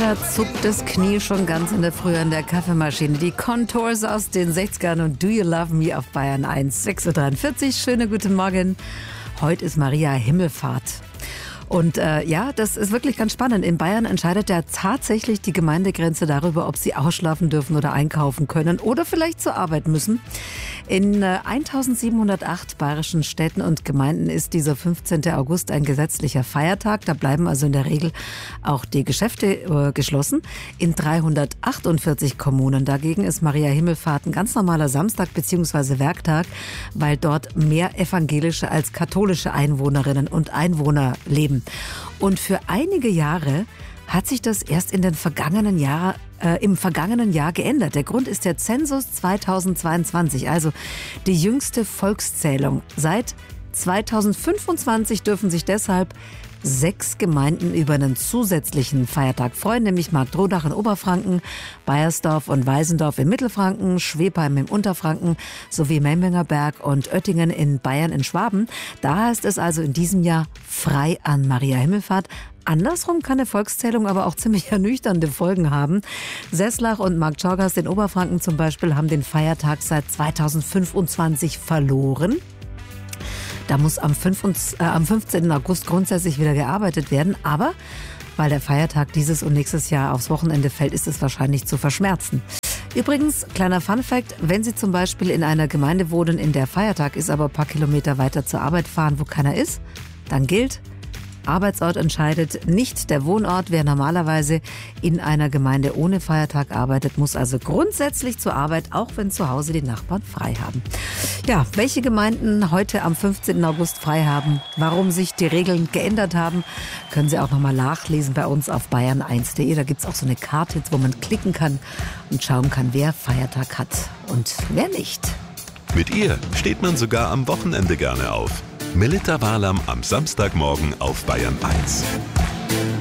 Da zuckt das Knie schon ganz in der Früh an der Kaffeemaschine. Die Contours aus den 60ern und Do You Love Me auf Bayern 1, 6.43 Uhr. Schönen guten Morgen. Heute ist Maria Himmelfahrt. Und ja, das ist wirklich ganz spannend. In Bayern entscheidet ja tatsächlich die Gemeindegrenze darüber, ob sie ausschlafen dürfen oder einkaufen können oder vielleicht zur Arbeit müssen. In 1708 bayerischen Städten und Gemeinden ist dieser 15. August ein gesetzlicher Feiertag. Da bleiben also in der Regel auch die Geschäfte geschlossen. In 348 Kommunen dagegen ist Maria Himmelfahrt ein ganz normaler Samstag bzw. Werktag, weil dort mehr evangelische als katholische Einwohnerinnen und Einwohner leben. Und für einige Jahre hat sich das erst im vergangenen Jahr geändert. Der Grund ist der Zensus 2022, also die jüngste Volkszählung. Seit 2025 dürfen sich deshalb 6 Gemeinden über einen zusätzlichen Feiertag freuen, nämlich Marktrodach in Oberfranken, Baiersdorf und Weisendorf in Mittelfranken, Schwebheim im Unterfranken sowie Memmingerberg und Oettingen in Bayern in Schwaben. Da heißt es also in diesem Jahr frei an Maria Himmelfahrt. Andersrum kann eine Volkszählung aber auch ziemlich ernüchternde Folgen haben. Sesslach und Marktschorgast in Oberfranken zum Beispiel haben den Feiertag seit 2025 verloren. Da muss am 15. August grundsätzlich wieder gearbeitet werden. Aber weil der Feiertag dieses und nächstes Jahr aufs Wochenende fällt, ist es wahrscheinlich zu verschmerzen. Übrigens, kleiner Funfact, wenn Sie zum Beispiel in einer Gemeinde wohnen, in der Feiertag ist, aber ein paar Kilometer weiter zur Arbeit fahren, wo keiner ist, dann gilt: Arbeitsort entscheidet, nicht der Wohnort. Wer normalerweise in einer Gemeinde ohne Feiertag arbeitet, muss also grundsätzlich zur Arbeit, auch wenn zu Hause die Nachbarn frei haben. Ja, welche Gemeinden heute am 15. August frei haben, warum sich die Regeln geändert haben, können Sie auch nochmal nachlesen bei uns auf bayern1.de. Da gibt es auch so eine Karte, wo man klicken kann und schauen kann, wer Feiertag hat und wer nicht. Mit ihr steht man sogar am Wochenende gerne auf. Melitta Walam am Samstagmorgen auf Bayern 1.